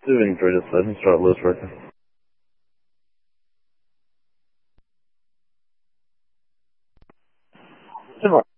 Doing great, I didn't start list working. Tomorrow.